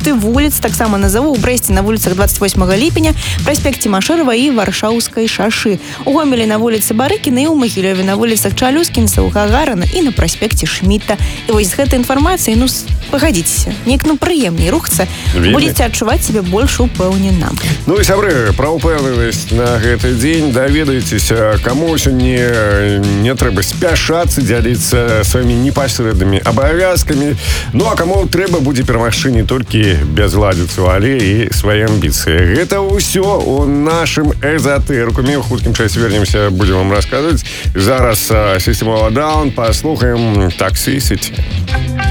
количестве вуліц. Таксама назову. У Брэсце на вуліцах 28 ліпеня, праспекце Машэрава і Варшаўскай шашы. У Гомелі на вуліцы Барыкіна і ў Магілёве на вуліцах Чалюскінца, у Гагарына і на праспекце Шмітта. І вось з гэтай інфармацыяй, пагадзіцеся, неяк прыемней рухацца. Будзеце адчуваць сябе больш упэўнена. Ну і сябры, пра ўпэўненасць на гэты дзень даведайцеся, каму сёння не трэба спяшацца, дзяліцца сваімі непасрэднымі абавязкамі. Ну а каму трэба будзе перамагчы не толькі бязладзіцу, але і свае амбіцыі. Гэта ўсё у нашым эзотэрыку. Мы ў хуткім часе вернемся, будзем вам расказваць. Зараз System of a Down, паслухаем Toxicity.